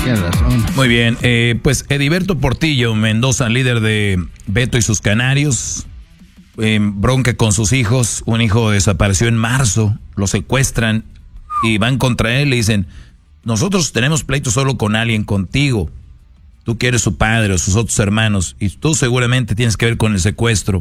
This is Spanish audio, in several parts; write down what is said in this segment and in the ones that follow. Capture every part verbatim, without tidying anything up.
Tienes razón. Muy bien, eh, pues Ediberto Portillo Mendoza, líder de Beto y sus Canarios, eh, bronca con sus hijos. Un hijo desapareció en marzo, lo secuestran y van contra él. Le dicen, nosotros tenemos pleito solo con alguien, contigo. Tú que eres su padre o sus otros hermanos y tú seguramente tienes que ver con el secuestro.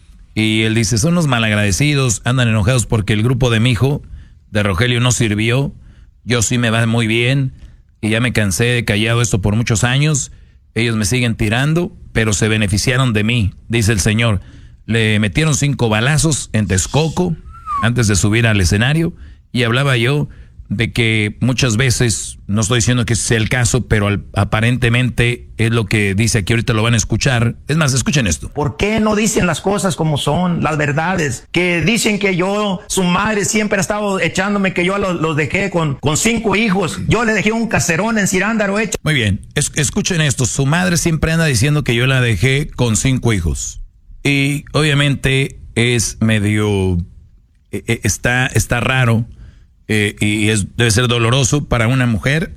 Y él dice, son unos malagradecidos, andan enojados porque el grupo de mi hijo, de Rogelio, no sirvió. Yo sí me va muy bien y ya me cansé de callado esto por muchos años. Ellos me siguen tirando, pero se beneficiaron de mí, dice el señor. Le metieron cinco balazos en Texcoco antes de subir al escenario y hablaba yo de que muchas veces, no estoy diciendo que sea el caso, pero al, aparentemente es lo que dice aquí, ahorita lo van a escuchar. Es más, escuchen esto. ¿Por qué no dicen las cosas como son, las verdades? Que dicen que yo, su madre siempre ha estado echándome, que yo los, los dejé con, con cinco hijos. Yo le dejé un caserón en Cirándaro hecho. Muy bien, es, escuchen esto. Su madre siempre anda diciendo que yo la dejé con cinco hijos. Y obviamente es medio, eh, está, está raro. Eh, y es, debe ser doloroso para una mujer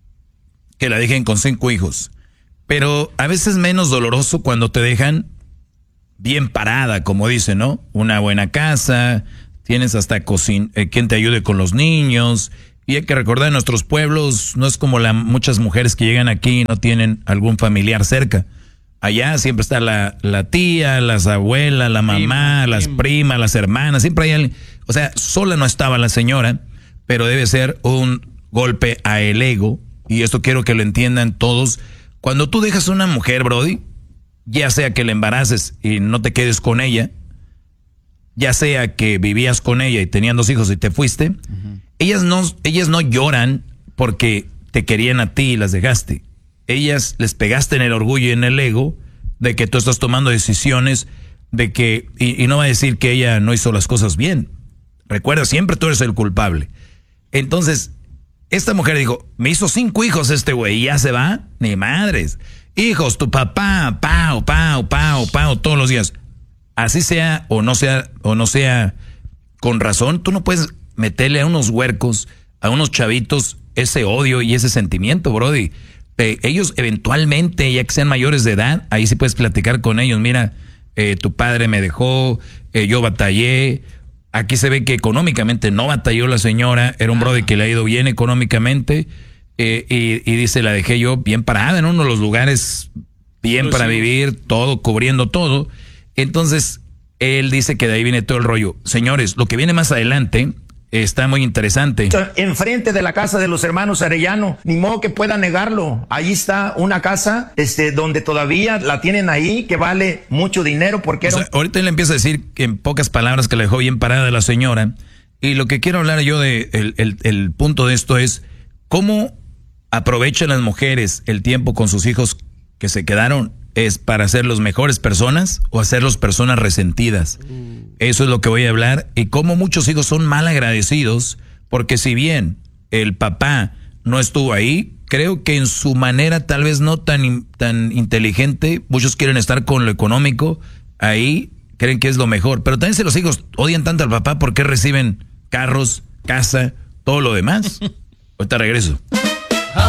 que la dejen con cinco hijos. Pero a veces menos doloroso cuando te dejan bien parada, como dicen, ¿no? Una buena casa, tienes hasta cocina, eh, quien te ayude con los niños. Y hay que recordar, en nuestros pueblos no es como la, muchas mujeres que llegan aquí y no tienen algún familiar cerca. Allá siempre está la, la tía, las abuelas, la mamá, prima, las prima. primas, las hermanas. Siempre hay alguien. O sea, sola no estaba la señora. Pero debe ser un golpe a el ego, y esto quiero que lo entiendan todos. Cuando tú dejas a una mujer, Brody, ya sea que la embaraces y no te quedes con ella, ya sea que vivías con ella y tenían dos hijos y te fuiste, uh-huh. ellas no, ellas no lloran porque te querían a ti y las dejaste. Ellas les pegaste en el orgullo y en el ego de que tú estás tomando decisiones, de que, y, y no va a decir que ella no hizo las cosas bien. Recuerda, siempre tú eres el culpable. Entonces, esta mujer dijo, me hizo cinco hijos este güey y ya se va. Ni madres. Hijos, tu papá, pau, pau, pau, pau, todos los días. Así sea o no sea, o no sea con razón, tú no puedes meterle a unos huercos, a unos chavitos, ese odio y ese sentimiento, Brody. Eh, ellos eventualmente, ya que sean mayores de edad, ahí sí puedes platicar con ellos. Mira, eh, tu padre me dejó, eh, yo batallé. Aquí se ve que económicamente no batalló la señora, era un brody que le ha ido bien económicamente, eh, y, y dice, la dejé yo bien parada en uno de los lugares bien Pero para sí. vivir, todo, cubriendo todo. Entonces, él dice que de ahí viene todo el rollo. Señores, lo que viene más adelante está muy interesante. Enfrente de la casa de los hermanos Arellano, ni modo que pueda negarlo. Ahí está una casa, este, donde todavía la tienen ahí, que vale mucho dinero porque... O sea, era... ahorita él empieza a decir que en pocas palabras que la dejó bien parada la señora. Y lo que quiero hablar yo de, el, el, el punto de esto es cómo aprovechan las mujeres el tiempo con sus hijos que se quedaron. ¿Es para hacerlos mejores personas o hacerlos personas resentidas? Eso es lo que voy a hablar. Y cómo muchos hijos son mal agradecidos, porque si bien el papá no estuvo ahí, creo que en su manera tal vez no tan, tan inteligente, muchos quieren estar con lo económico, ahí creen que es lo mejor. Pero también si los hijos odian tanto al papá, ¿por qué reciben carros, casa, todo lo demás? Ahorita regreso.